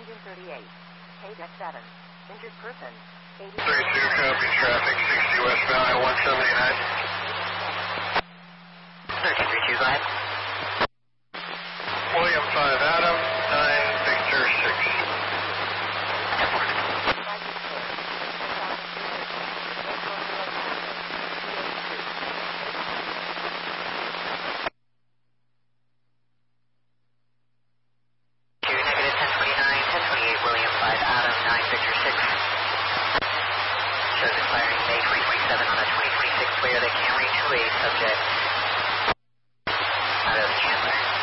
engine 38. KDEC 7. Injured person. 32, copy traffic, 60 westbound at 179. 1332, go ahead. William 5 Adam, 9 Victor 6. Shows expiring May 2027 on a 2026 clear that can reach a subject out of Chandler.